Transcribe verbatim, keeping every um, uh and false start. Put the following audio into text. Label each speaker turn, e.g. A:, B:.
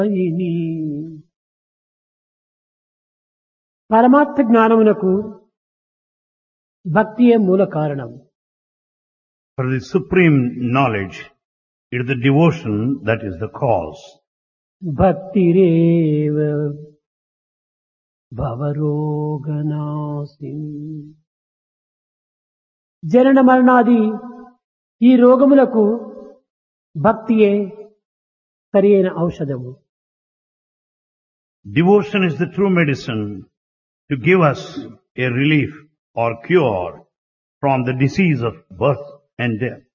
A: అయిని. పరమార్థ జ్ఞానమునకు భక్తియే మూల కారణం.
B: For the supreme knowledge, it is the devotion that is the cause.
A: భక్తిరేవ భవరోగనాశిని. జనన మరణాది ఈ రోగములకు భక్తియే సరియైన ఔషధము.
B: Devotion is the true medicine to give us a relief or cure from the disease of birth and death.